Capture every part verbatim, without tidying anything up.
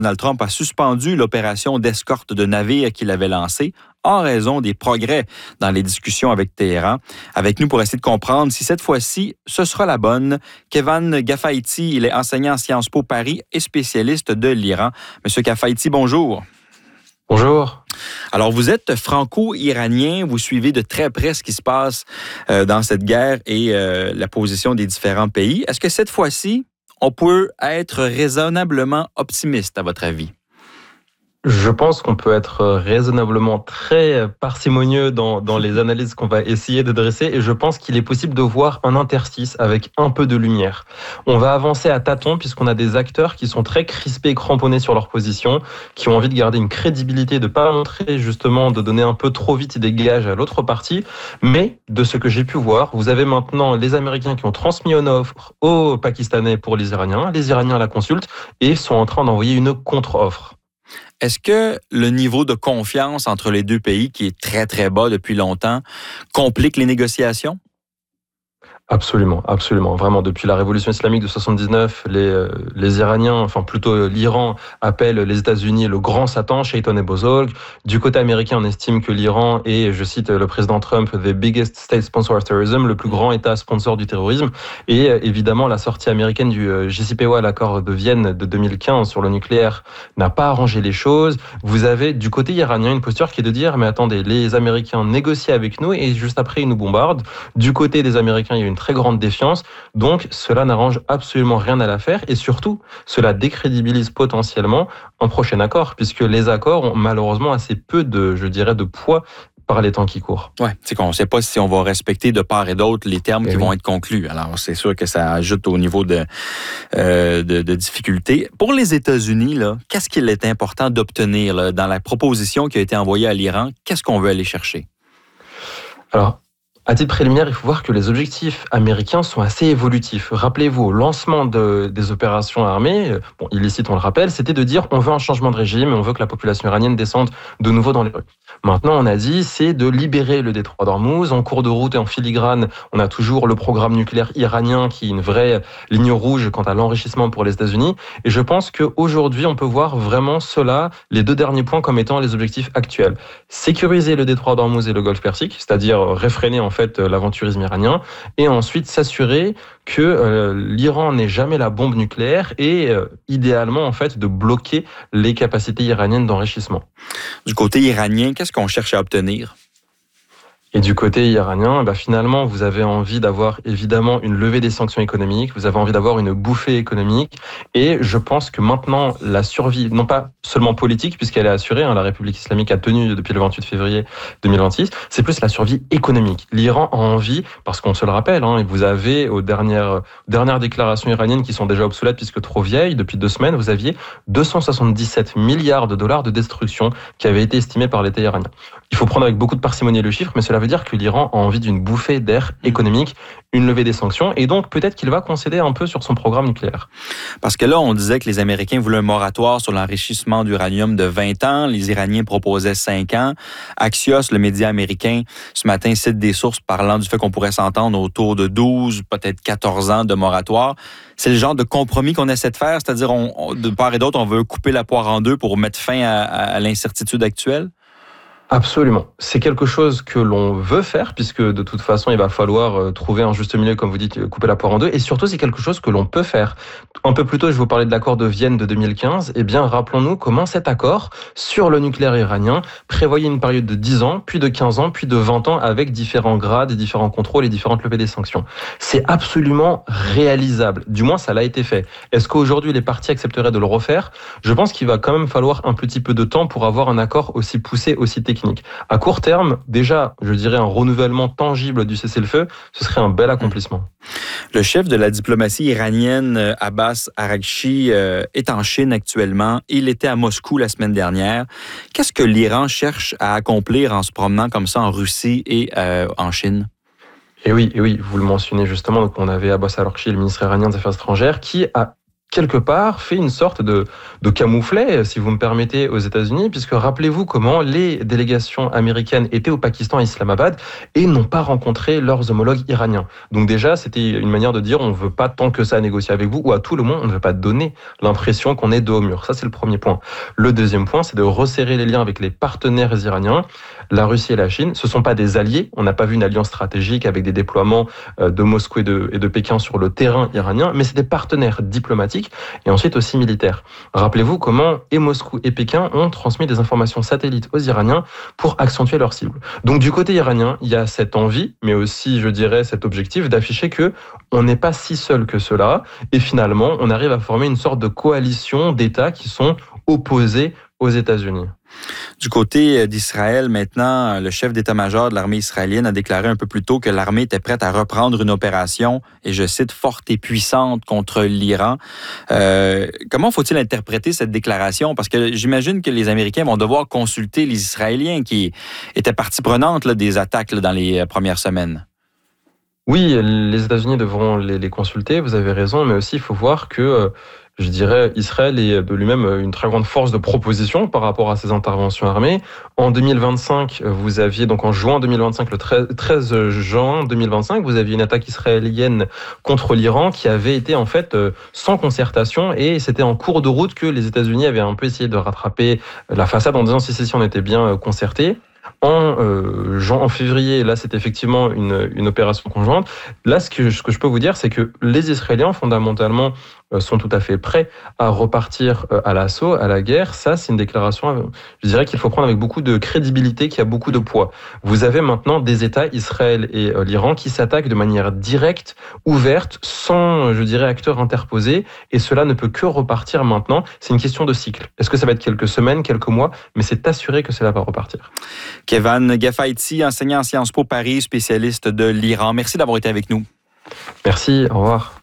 Donald Trump a suspendu l'opération d'escorte de navires qu'il avait lancée en raison des progrès dans les discussions avec Téhéran. Avec nous pour essayer de comprendre si cette fois-ci, ce sera la bonne. Kevan Ghafaïti, il est enseignant à Sciences Po Paris et spécialiste de l'Iran. Monsieur Ghafaïti, bonjour. Bonjour. Alors, vous êtes franco-iranien, vous suivez de très près ce qui se passe euh, dans cette guerre et euh, la position des différents pays. Est-ce que cette fois-ci, on peut être raisonnablement optimiste, à votre avis? Je pense qu'on peut être raisonnablement très parcimonieux dans, dans les analyses qu'on va essayer de dresser et je pense qu'il est possible de voir un interstice avec un peu de lumière. On va avancer à tâtons puisqu'on a des acteurs qui sont très crispés et cramponnés sur leur position, qui ont envie de garder une crédibilité, de ne pas montrer justement, de donner un peu trop vite des gages à l'autre partie. Mais de ce que j'ai pu voir, vous avez maintenant les Américains qui ont transmis une offre aux Pakistanais pour les Iraniens, les Iraniens la consultent et sont en train d'envoyer une contre-offre. Est-ce que le niveau de confiance entre les deux pays, qui est très, très bas depuis longtemps, complique les négociations? Absolument, absolument. Vraiment, depuis la révolution islamique de soixante-dix-neuf, les, euh, les Iraniens, enfin plutôt l'Iran, appellent les États-Unis le grand Satan, Shaitan et Bozorg. Du côté américain, on estime que l'Iran est, je cite le président Trump, the biggest state sponsor of terrorism, le plus grand État sponsor du terrorisme. Et euh, évidemment, la sortie américaine du euh, J C P O A, l'accord de Vienne de deux mille quinze sur le nucléaire, n'a pas arrangé les choses. Vous avez du côté iranien une posture qui est de dire, mais attendez, les Américains négocient avec nous et juste après, ils nous bombardent. Du côté des Américains, il y a une très grande défiance, donc cela n'arrange absolument rien à l'affaire et surtout, cela décrédibilise potentiellement un prochain accord, puisque les accords ont malheureusement assez peu de, je dirais, de poids par les temps qui courent. Oui, c'est qu'on ne sait pas si on va respecter de part et d'autre les termes et qui oui. vont être conclus. Alors, c'est sûr que ça ajoute au niveau de, euh, de, de difficulté. Pour les États-Unis, là, qu'est-ce qu'il est important d'obtenir là, dans la proposition qui a été envoyée à l'Iran? Qu'est-ce qu'on veut aller chercher? Alors, à titre préliminaire, il faut voir que les objectifs américains sont assez évolutifs. Rappelez-vous, au lancement de, des opérations armées, bon, illicite on le rappelle, c'était de dire on veut un changement de régime et on veut que la population iranienne descende de nouveau dans les rues. Maintenant, on a dit c'est de libérer le détroit d'Ormuz. En cours de route et en filigrane, on a toujours le programme nucléaire iranien qui est une vraie ligne rouge quant à l'enrichissement pour les États-Unis. Et je pense qu'aujourd'hui, on peut voir vraiment cela, les deux derniers points comme étant les objectifs actuels. Sécuriser le détroit d'Ormuz et le Golfe Persique, c'est-à-dire réfréner en fait l'aventurisme iranien, et ensuite s'assurer que euh, l'Iran n'ait jamais la bombe nucléaire et euh, idéalement en fait de bloquer les capacités iraniennes d'enrichissement. Du côté iranien, qu'est-ce qu'on cherche à obtenir? Et du côté iranien, bah finalement, vous avez envie d'avoir évidemment une levée des sanctions économiques, vous avez envie d'avoir une bouffée économique, et je pense que maintenant, la survie, non pas seulement politique, puisqu'elle est assurée, hein, la République islamique a tenu depuis le vingt-huit février deux mille vingt-six, c'est plus la survie économique. L'Iran a envie, parce qu'on se le rappelle, hein, et vous avez aux dernières, dernières déclarations iraniennes qui sont déjà obsolètes puisque trop vieilles, depuis deux semaines, vous aviez deux cent soixante-dix-sept milliards de dollars de destruction qui avaient été estimés par l'État iranien. Il faut prendre avec beaucoup de parcimonie le chiffre, mais cela veut dire que l'Iran a envie d'une bouffée d'air économique, une levée des sanctions, et donc peut-être qu'il va concéder un peu sur son programme nucléaire. Parce que là, on disait que les Américains voulaient un moratoire sur l'enrichissement d'uranium de vingt ans, les Iraniens proposaient cinq ans. Axios, le média américain, ce matin cite des sources parlant du fait qu'on pourrait s'entendre autour de douze, peut-être quatorze ans de moratoire. C'est le genre de compromis qu'on essaie de faire, c'est-à-dire on, on, de part et d'autre, on veut couper la poire en deux pour mettre fin à, à l'incertitude actuelle? Absolument. C'est quelque chose que l'on veut faire, puisque de toute façon, il va falloir trouver un juste milieu, comme vous dites, couper la poire en deux. Et surtout, c'est quelque chose que l'on peut faire. Un peu plus tôt, je vous parlais de l'accord de Vienne de deux mille quinze. Eh bien, rappelons-nous comment cet accord sur le nucléaire iranien prévoyait une période de dix ans, puis de quinze ans, puis de vingt ans, avec différents grades, différents contrôles et différentes levées des sanctions. C'est absolument réalisable. Du moins, ça l'a été fait. Est-ce qu'aujourd'hui, les parties accepteraient de le refaire? Je pense qu'il va quand même falloir un petit peu de temps pour avoir un accord aussi poussé, aussi technique. À court terme, déjà, je dirais un renouvellement tangible du cessez-le-feu, ce serait un bel accomplissement. Le chef de la diplomatie iranienne, Abbas Araghchi, est en Chine actuellement. Il était à Moscou la semaine dernière. Qu'est-ce que l'Iran cherche à accomplir en se promenant comme ça en Russie et euh, en Chine? Et oui, et oui, vous le mentionnez justement, donc on avait Abbas Araghchi, le ministre iranien des Affaires étrangères, qui a quelque part, fait une sorte de, de camouflet, si vous me permettez, aux États-Unis, puisque rappelez-vous comment les délégations américaines étaient au Pakistan, à Islamabad, et n'ont pas rencontré leurs homologues iraniens. Donc déjà, c'était une manière de dire on ne veut pas tant que ça négocier avec vous, ou à tout le monde, on ne veut pas donner l'impression qu'on est dos au mur. Ça, c'est le premier point. Le deuxième point, c'est de resserrer les liens avec les partenaires iraniens. La Russie et la Chine, ce ne sont pas des alliés. On n'a pas vu une alliance stratégique avec des déploiements de Moscou et de, et de Pékin sur le terrain iranien, mais c'est des partenaires diplomatiques et ensuite aussi militaires. Rappelez-vous comment et Moscou et Pékin ont transmis des informations satellites aux Iraniens pour accentuer leur cible. Donc du côté iranien, il y a cette envie, mais aussi, je dirais, cet objectif d'afficher que on n'est pas si seul que cela, et finalement, on arrive à former une sorte de coalition d'États qui sont opposés aux États-Unis. Du côté d'Israël, maintenant, le chef d'état-major de l'armée israélienne a déclaré un peu plus tôt que l'armée était prête à reprendre une opération, et je cite, forte et puissante contre l'Iran. Euh, comment faut-il interpréter cette déclaration? Parce que j'imagine que les Américains vont devoir consulter les Israéliens qui étaient partie prenante là, des attaques là, dans les premières semaines. Oui, les États-Unis devront les, les consulter, vous avez raison, mais aussi il faut voir que... Euh, je dirais, Israël est de lui-même une très grande force de proposition par rapport à ses interventions armées. En deux mille vingt-cinq, vous aviez, donc en juin deux mille vingt-cinq, le treize juin deux mille vingt-cinq, vous aviez une attaque israélienne contre l'Iran qui avait été en fait sans concertation, et c'était en cours de route que les États-Unis avaient un peu essayé de rattraper la façade en disant si, si, si on était bien concertés. En, euh, en février, là, c'est effectivement une, une opération conjointe. Là, ce que, ce que je peux vous dire, c'est que les Israéliens, fondamentalement, euh, sont tout à fait prêts à repartir euh, à l'assaut, à la guerre. Ça, c'est une déclaration, je dirais, qu'il faut prendre avec beaucoup de crédibilité, qui a beaucoup de poids. Vous avez maintenant des États, Israël et euh, l'Iran, qui s'attaquent de manière directe, ouverte, sans, je dirais, acteurs interposés. Et cela ne peut que repartir maintenant. C'est une question de cycle. Est-ce que ça va être quelques semaines, quelques mois? Mais c'est assuré que cela va repartir. Kevan Gefaiti, enseignant en Sciences Po Paris, spécialiste de l'Iran. Merci d'avoir été avec nous. Merci, au revoir.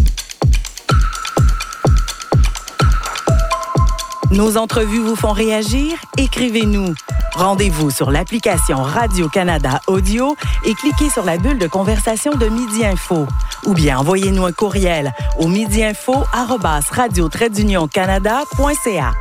Nos entrevues vous font réagir? Écrivez-nous. Rendez-vous sur l'application Radio-Canada Audio et cliquez sur la bulle de conversation de Midi Info. Ou bien envoyez-nous un courriel au midiinfo arobase radio trait d'union canada point c a.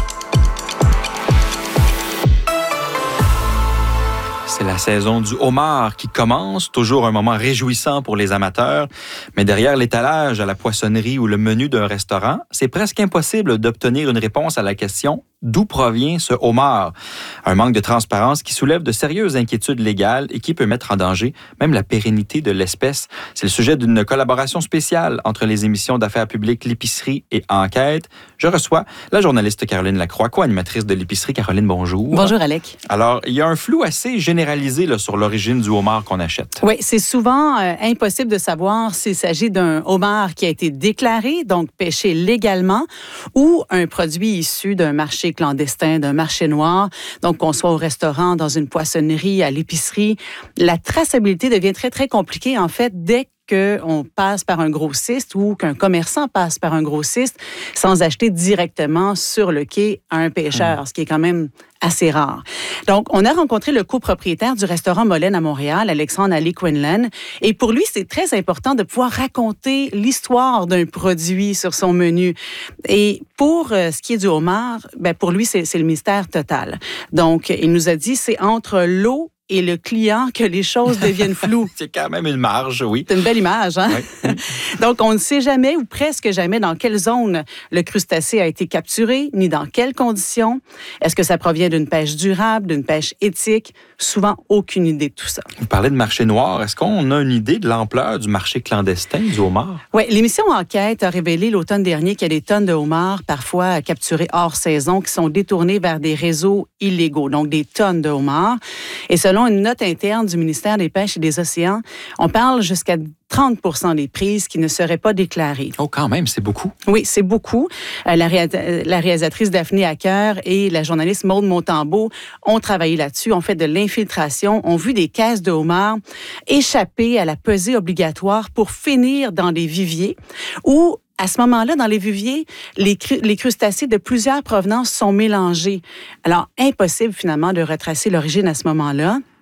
C'est la saison du homard qui commence, toujours un moment réjouissant pour les amateurs. Mais derrière l'étalage à la poissonnerie ou le menu d'un restaurant, c'est presque impossible d'obtenir une réponse à la question « D'où provient ce homard ?» Un manque de transparence qui soulève de sérieuses inquiétudes légales et qui peut mettre en danger même la pérennité de l'espèce. C'est le sujet d'une collaboration spéciale entre les émissions d'affaires publiques L'Épicerie et Enquête. Je reçois la journaliste Caroline Lacroix, co-animatrice de L'Épicerie. Caroline, bonjour. Bonjour, Alec. Alors, il y a un flou assez généralisé là, sur l'origine du homard qu'on achète. Oui, c'est souvent euh, impossible de savoir s'il s'agit d'un homard qui a été déclaré, donc pêché légalement, ou un produit issu d'un marché clandestin, d'un marché noir. Donc, qu'on soit au restaurant, dans une poissonnerie, à l'épicerie, la traçabilité devient très, très compliquée, en fait, dès qu'on passe par un grossiste ou qu'un commerçant passe par un grossiste sans acheter directement sur le quai à un pêcheur, mmh. ce qui est quand même assez rare. Donc, on a rencontré le copropriétaire du restaurant Molène à Montréal, Alexandre Ali Quinlan, et pour lui, c'est très important de pouvoir raconter l'histoire d'un produit sur son menu. Et pour euh, ce qui est du homard, ben pour lui, c'est, c'est le mystère total. Donc, il nous a dit, c'est entre l'eau et le client que les choses deviennent floues. C'est quand même une marge, oui. C'est une belle image, hein? Oui. Donc, on ne sait jamais ou presque jamais dans quelle zone le crustacé a été capturé, ni dans quelles conditions. Est-ce que ça provient d'une pêche durable, d'une pêche éthique? Souvent, aucune idée de tout ça. Vous parlez de marché noir. Est-ce qu'on a une idée de l'ampleur du marché clandestin du homard? Oui, l'émission Enquête a révélé l'automne dernier qu'il y a des tonnes de homards, parfois capturés hors saison, qui sont détournés vers des réseaux illégaux, donc des tonnes de homards. Et selon une note interne du ministère des Pêches et des Océans, on parle jusqu'à trente pour cent des prises qui ne seraient pas déclarées. Oh, quand même, c'est beaucoup. Oui, c'est beaucoup. Euh, la, réa- la réalisatrice Daphné Hacker et la journaliste Maude Montembeault ont travaillé là-dessus, ont fait de l'infiltration, ont vu des caisses de homards échapper à la pesée obligatoire pour finir dans des viviers où, à ce moment-là, dans les viviers, les, cru- les crustacés de plusieurs provenances sont mélangés. Alors, impossible finalement de retracer l'origine à ce moment-là.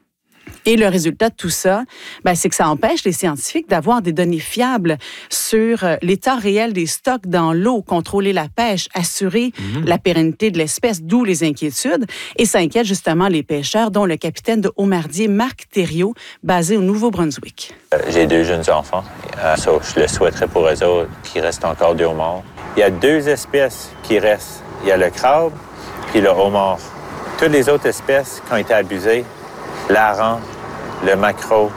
Et le résultat de tout ça, ben, c'est que ça empêche les scientifiques d'avoir des données fiables sur l'état réel des stocks dans l'eau, contrôler la pêche, assurer mmh. la pérennité de l'espèce, d'où les inquiétudes. Et ça inquiète justement les pêcheurs, dont le capitaine de Homardier, Marc Thériault, basé au Nouveau-Brunswick. Euh, j'ai deux jeunes enfants, euh, so je le souhaiterais pour eux autres qu'il reste encore des homards. Il y a deux espèces qui restent. Il y a le crabe puis le homard. Toutes les autres espèces qui ont été abusées, l'hareng, le maquereau,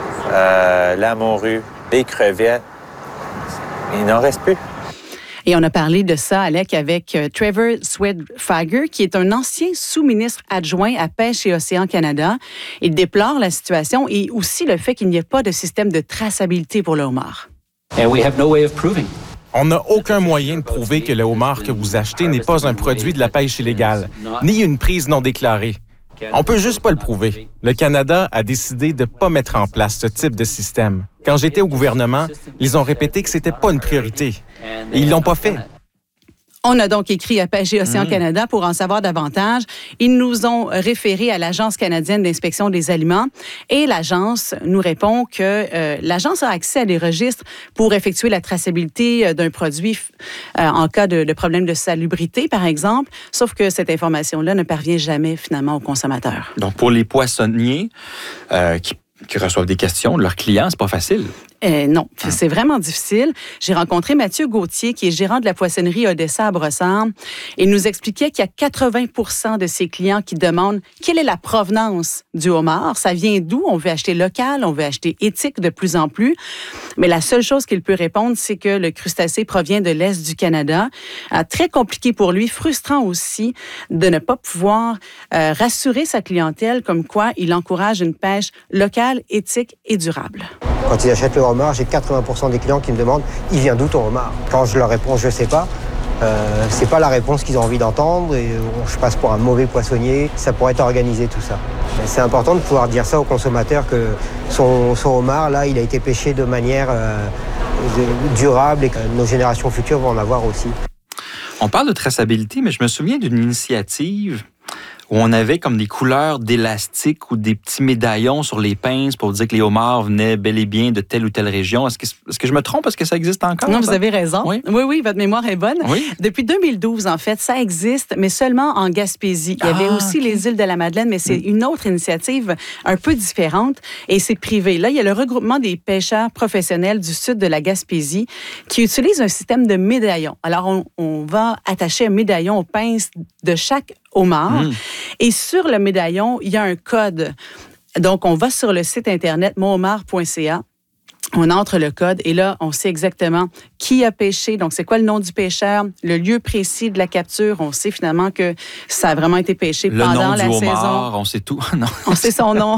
euh, la morue, les crevettes, il n'en reste plus. Et on a parlé de ça, Alec, avec Trevor Swedfager, qui est un ancien sous-ministre adjoint à Pêche et Océan Canada. Il déplore la situation et aussi le fait qu'il n'y ait pas de système de traçabilité pour le homard. And we have no way of proving. On n'a aucun moyen de prouver que le homard que vous achetez n'est pas un produit de la pêche illégale, ni une prise non déclarée. On peut juste pas le prouver. Le Canada a décidé de pas mettre en place ce type de système. Quand j'étais au gouvernement, ils ont répété que c'était pas une priorité. Et ils l'ont pas fait. On a donc écrit à Pêche et Océan mmh. Canada pour en savoir davantage. Ils nous ont référé à l'Agence canadienne d'inspection des aliments et l'Agence nous répond que euh, l'Agence a accès à des registres pour effectuer la traçabilité d'un produit euh, en cas de, de problème de salubrité, par exemple, sauf que cette information-là ne parvient jamais finalement aux consommateurs. Donc, pour les poissonniers euh, qui, qui reçoivent des questions de leurs clients, c'est pas facile. Euh, non, ah. c'est vraiment difficile. J'ai rencontré Mathieu Gauthier, qui est gérant de la poissonnerie Odessa à Brossard. Il nous expliquait qu'il y a quatre-vingts pour cent de ses clients qui demandent quelle est la provenance du homard. Ça vient d'où? On veut acheter local, on veut acheter éthique de plus en plus. Mais la seule chose qu'il peut répondre, c'est que le crustacé provient de l'Est du Canada. Euh, très compliqué pour lui, frustrant aussi de ne pas pouvoir euh, rassurer sa clientèle comme quoi il encourage une pêche locale, éthique et durable. Quand ils achètent le homard, j'ai quatre-vingts pour cent des clients qui me demandent « Il vient d'où ton homard ?» Quand je leur réponds « Je sais pas euh, », c'est pas la réponse qu'ils ont envie d'entendre et je passe pour un mauvais poissonnier. Ça pourrait être organisé tout ça. C'est important de pouvoir dire ça aux consommateurs que son, son homard, là, il a été pêché de manière euh, de, durable et que nos générations futures vont en avoir aussi. On parle de traçabilité, mais je me souviens d'une initiative où on avait comme des couleurs d'élastique ou des petits médaillons sur les pinces pour dire que les homards venaient bel et bien de telle ou telle région. Est-ce que, est-ce que je me trompe? Est-ce que ça existe encore? Non, ça? Vous avez raison. Oui? oui, oui, votre mémoire est bonne. Oui? Depuis deux mille douze, en fait, ça existe, mais seulement en Gaspésie. Il y avait ah, aussi okay. les îles de la Madeleine, mais c'est une autre initiative un peu différente et c'est privé. Là, il y a le regroupement des pêcheurs professionnels du sud de la Gaspésie qui utilisent un système de médaillons. Alors, on, on va attacher un médaillon aux pinces de chaque homard. Mmh. Et sur le médaillon, il y a un code. Donc, on va sur le site Internet mon homard point c a. On entre le code et là, on sait exactement qui a pêché. Donc, c'est quoi le nom du pêcheur, le lieu précis de la capture. On sait finalement que ça a vraiment été pêché le pendant nom la du saison. Homard, on sait tout. Non. On sait son nom,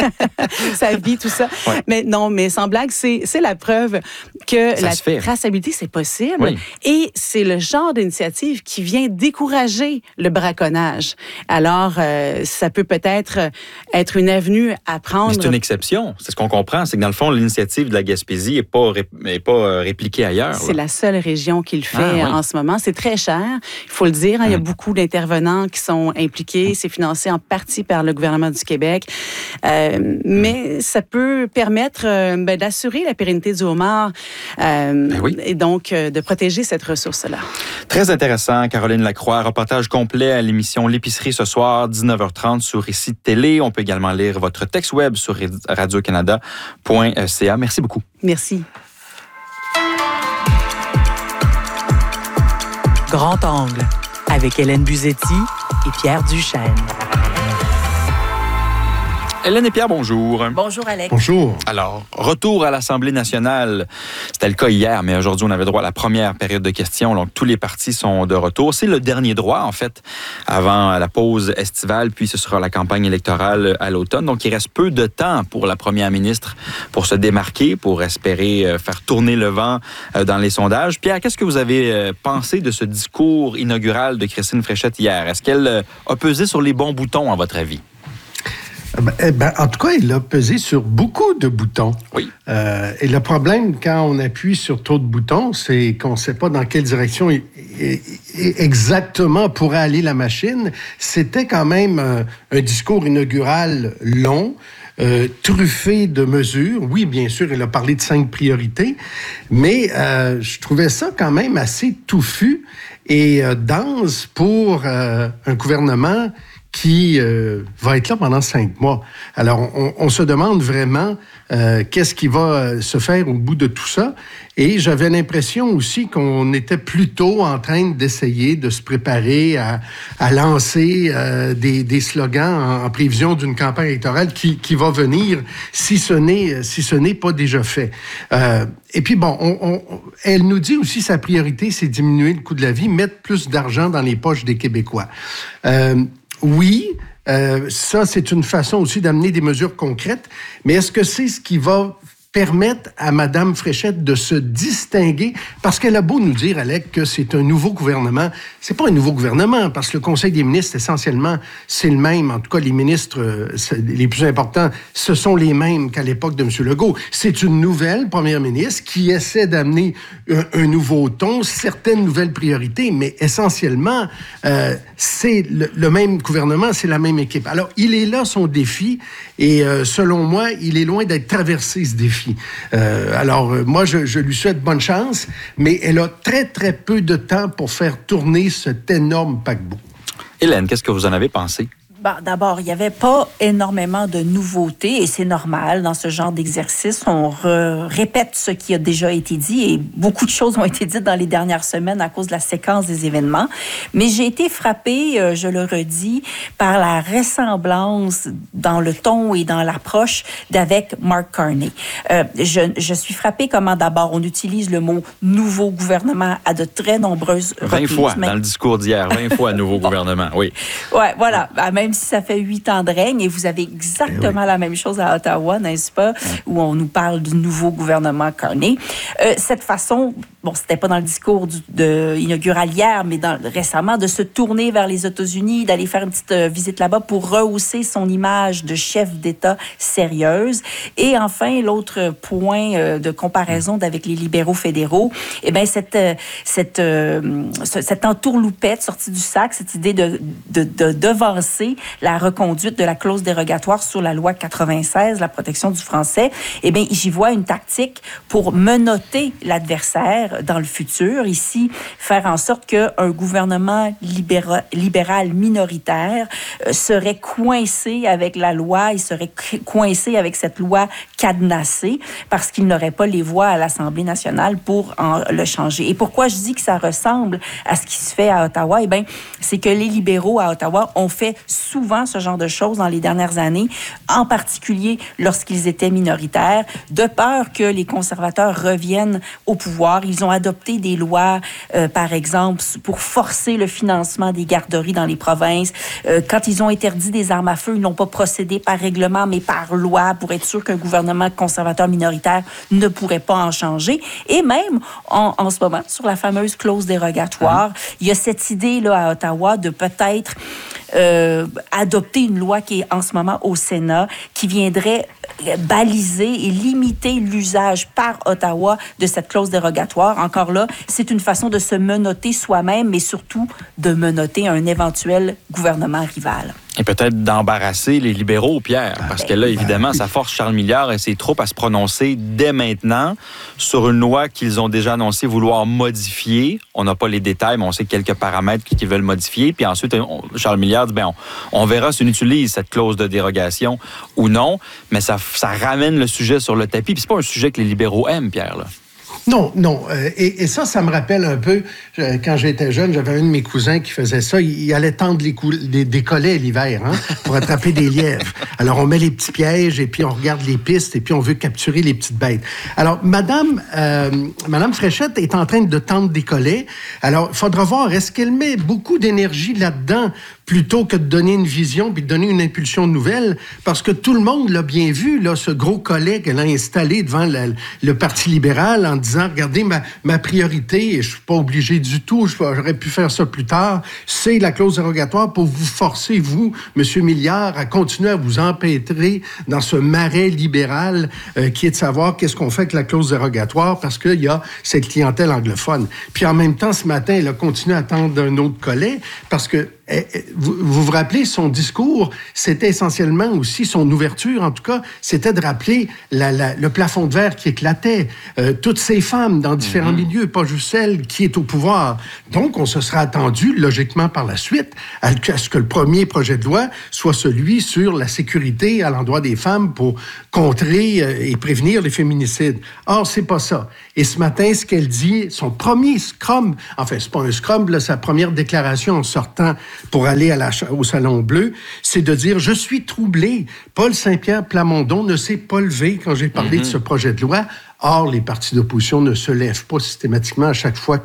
sa vie, tout ça. Ouais. Mais non, mais sans blague, c'est, c'est la preuve que ça la traçabilité, c'est possible. Oui. Et c'est le genre d'initiative qui vient décourager le braconnage. Alors, euh, ça peut peut-être être une avenue à prendre. Mais c'est une exception. C'est ce qu'on comprend. C'est que dans le fond, l'initiative de la Gaspésie n'est pas, ré... pas répliquée ailleurs. C'est là. la seule région qui le fait ah, oui. en ce moment. C'est très cher, il faut le dire. Hein, hum. Il y a beaucoup d'intervenants qui sont impliqués. Hum. C'est financé en partie par le gouvernement du Québec. Euh, mais hum. ça peut permettre euh, ben, d'assurer la pérennité du homard euh, ben oui. et donc euh, de protéger cette ressource-là. Très intéressant, Caroline Lacroix. Reportage complet à l'émission L'épicerie ce soir, dix-neuf heures trente sur Ici Télé. On peut également lire votre texte web sur radio canada point c a. Merci beaucoup. Merci. Grand Angle, avec Hélène Buzetti et Pierre Duchesne. Hélène et Pierre, bonjour. Bonjour, Alex. Bonjour. Alors, retour à l'Assemblée nationale. C'était le cas hier, mais aujourd'hui, on avait droit à la première période de questions. Donc, tous les partis sont de retour. C'est le dernier droit, en fait, avant la pause estivale, puis ce sera la campagne électorale à l'automne. Donc, il reste peu de temps pour la première ministre pour se démarquer, pour espérer faire tourner le vent dans les sondages. Pierre, qu'est-ce que vous avez pensé de ce discours inaugural de Christine Fréchette hier? Est-ce qu'elle a pesé sur les bons boutons, à votre avis? Eh ben, en tout cas, il a pesé sur beaucoup de boutons. Oui. Euh, et le problème, quand on appuie sur trop de boutons, c'est qu'on ne sait pas dans quelle direction exactement pourrait aller la machine. C'était quand même un, un discours inaugural long, euh, truffé de mesures. Oui, bien sûr, il a parlé de cinq priorités, mais euh, je trouvais ça quand même assez touffu et euh, dense pour euh, un gouvernement qui euh, va être là pendant cinq mois. Alors, on, on se demande vraiment euh, qu'est-ce qui va se faire au bout de tout ça. Et j'avais l'impression aussi qu'on était plutôt en train d'essayer de se préparer à, à lancer euh, des, des slogans en, en prévision d'une campagne électorale qui, qui va venir si ce n'est, si ce n'est pas déjà fait. Euh, et puis, bon, on, on, elle nous dit aussi sa priorité, c'est diminuer le coût de la vie, mettre plus d'argent dans les poches des Québécois. Euh, Oui, euh, ça, c'est une façon aussi d'amener des mesures concrètes, mais est-ce que c'est ce qui va permettre à Mme Fréchette de se distinguer? Parce qu'elle a beau nous dire, Alec, que c'est un nouveau gouvernement. C'est pas un nouveau gouvernement, parce que le Conseil des ministres, essentiellement, c'est le même. En tout cas, les ministres euh, les plus importants, ce sont les mêmes qu'à l'époque de M. Legault. C'est une nouvelle première ministre qui essaie d'amener un, un nouveau ton, certaines nouvelles priorités, mais essentiellement, euh, c'est le, le même gouvernement, c'est la même équipe. Alors, il est là, son défi, et euh, selon moi, il est loin d'être traversé, ce défi. Euh, alors, euh, moi, je, je lui souhaite bonne chance, mais elle a très, très peu de temps pour faire tourner cet énorme paquebot. Hélène, qu'est-ce que vous en avez pensé? Bon, d'abord, il n'y avait pas énormément de nouveautés et c'est normal dans ce genre d'exercice. On re- répète ce qui a déjà été dit et beaucoup de choses ont été dites dans les dernières semaines à cause de la séquence des événements. Mais j'ai été frappée, euh, je le redis, par la ressemblance dans le ton et dans l'approche d'avec Mark Carney. Euh, je, je suis frappée comment d'abord on utilise le mot « nouveau gouvernement » à de très nombreuses reprises. vingt fois mais... dans le discours d'hier, vingt fois « nouveau bon. gouvernement », oui. Oui, voilà. Même si ça fait huit ans de règne, et vous avez exactement oui. la même chose à Ottawa, n'est-ce pas, oui. où on nous parle du nouveau gouvernement Carney. Euh, cette façon, bon, c'était pas dans le discours du, de, inaugural hier, mais dans, récemment, de se tourner vers les États-Unis, d'aller faire une petite euh, visite là-bas pour rehausser son image de chef d'État sérieuse. Et enfin, l'autre point euh, de comparaison avec les libéraux fédéraux, eh bien, cette, euh, cette, euh, ce, cette entourloupette sortie du sac, cette idée de, de, de devancer la reconduite de la clause dérogatoire sur la loi quatre-vingt-seize, la protection du français, eh bien, j'y vois une tactique pour menotter l'adversaire dans le futur. Ici, faire en sorte qu'un gouvernement libéra- libéral minoritaire euh, serait coincé avec la loi, il serait coincé avec cette loi cadenassée parce qu'il n'aurait pas les voix à l'Assemblée nationale pour en, le changer. Et pourquoi je dis que ça ressemble à ce qui se fait à Ottawa? Eh bien, c'est que les libéraux à Ottawa ont fait souvent ce genre de choses dans les dernières années, en particulier lorsqu'ils étaient minoritaires, de peur que les conservateurs reviennent au pouvoir. Ils ont adopté des lois, euh, par exemple, pour forcer le financement des garderies dans les provinces. Euh, quand ils ont interdit des armes à feu, ils n'ont pas procédé par règlement, mais par loi, pour être sûr qu'un gouvernement conservateur minoritaire ne pourrait pas en changer. Et même, en, en ce moment, sur la fameuse clause dérogatoire, mmh. il y a cette idée-là à Ottawa de peut-être Euh, adopter une loi qui est en ce moment au Sénat, qui viendrait baliser et limiter l'usage par Ottawa de cette clause dérogatoire. Encore là, c'est une façon de se menotter soi-même, mais surtout de menotter un éventuel gouvernement rival. Et peut-être d'embarrasser les libéraux, Pierre, parce que là, évidemment, ça force Charles Milliard et ses troupes à se prononcer dès maintenant sur une loi qu'ils ont déjà annoncé vouloir modifier. On n'a pas les détails, mais on sait quelques paramètres qu'ils veulent modifier. Puis ensuite, on, Charles Milliard dit, bien, on, on verra si on utilise cette clause de dérogation ou non, mais ça, ça ramène le sujet sur le tapis. Puis c'est pas un sujet que les libéraux aiment, Pierre, là. Non, non. Euh, et, et ça, ça me rappelle un peu, euh, quand j'étais jeune, j'avais un de mes cousins qui faisait ça. Il, il allait tendre les cou- des, des collets l'hiver, hein, pour attraper des lièvres. Alors, on met les petits pièges et puis on regarde les pistes et puis on veut capturer les petites bêtes. Alors, Madame, euh, Madame Fréchette est en train de tendre des collets. Alors, il faudra voir, est-ce qu'elle met beaucoup d'énergie là-dedans plutôt que de donner une vision puis de donner une impulsion nouvelle? Parce que tout le monde l'a bien vu, là, ce gros collet qu'elle a installé devant le, le Parti libéral en disant, regardez, ma, ma priorité, et je suis pas obligé du tout, j'aurais pu faire ça plus tard, c'est la clause dérogatoire pour vous forcer, vous, M. Milliard, à continuer à vous empêtrer dans ce marais libéral euh, qui est de savoir qu'est-ce qu'on fait avec la clause dérogatoire parce qu'il y a cette clientèle anglophone. Puis en même temps, ce matin, elle a continué à tendre un autre collet parce que vous, vous vous rappelez, son discours, c'était essentiellement aussi, son ouverture en tout cas, c'était de rappeler la, la, le plafond de verre qui éclatait. Euh, toutes ces femmes dans différents mm-hmm. milieux, pas juste celle qui est au pouvoir. Donc, on se sera attendu, logiquement par la suite, à, à ce que le premier projet de loi soit celui sur la sécurité à l'endroit des femmes pour contrer euh, et prévenir les féminicides. Or, c'est pas ça. Et ce matin, ce qu'elle dit, son premier scrum, enfin, c'est pas un scrum, là, sa première déclaration en sortant pour aller à la, au Salon Bleu, c'est de dire « Je suis troublé. Paul Saint-Pierre Plamondon ne s'est pas levé quand j'ai parlé mm-hmm. de ce projet de loi. » Or, les partis d'opposition ne se lèvent pas systématiquement à chaque fois